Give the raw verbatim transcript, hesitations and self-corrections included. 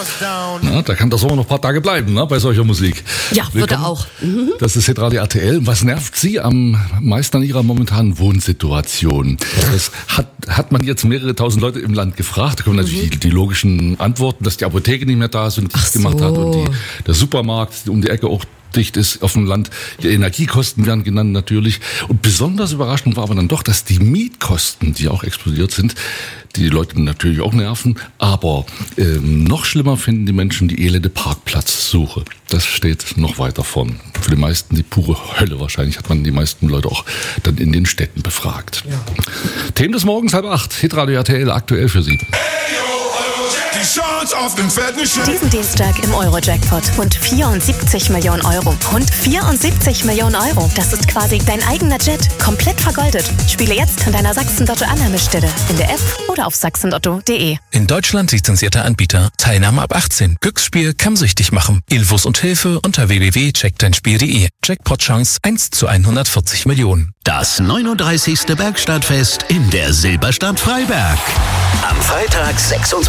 Na, da kann der Sommer noch ein paar Tage bleiben, ne, bei solcher Musik. Ja, wird er auch. Mhm. Das ist Hitradio R T L. Was nervt Sie am meisten an Ihrer momentanen Wohnsituation? Das hat, hat man jetzt mehrere tausend Leute im Land gefragt. Da kommen natürlich mhm. die, die logischen Antworten, dass die Apotheke nicht mehr da ist und dicht gemacht hat und die, der Supermarkt um die Ecke auch dicht ist auf dem Land. Die Energiekosten werden genannt natürlich. Und besonders überraschend war aber dann doch, dass die Mietkosten, die auch explodiert sind, die Leute natürlich auch nerven. Aber ähm, noch schlimmer finden die Menschen die elende Parkplatzsuche. Das steht noch weiter vorn. Für die meisten die pure Hölle wahrscheinlich, hat man die meisten Leute auch dann in den Städten befragt. Ja. Themen des Morgens halb acht. Hitradio R T L aktuell für Sie. Die Chance auf den fetten Scheck. Diesen Dienstag im Euro-Jackpot. Rund vierundsiebzig Millionen Euro. Rund vierundsiebzig Millionen Euro. Das ist quasi dein eigener Jet. Komplett vergoldet. Spiele jetzt an deiner Sachsen-Lotto-Annahmestelle. In der App oder auf sachsenlotto punkt de. In Deutschland lizenzierter Anbieter. Teilnahme ab achtzehn. Glücksspiel kann süchtig machen. Infos und Hilfe unter w w w punkt check dein spiel punkt de. Jackpot-Chance eins zu hundertvierzig Millionen. Das neununddreißigste Bergstadtfest in der Silberstadt Freiberg. Am Freitag, sechsundzwanzigsten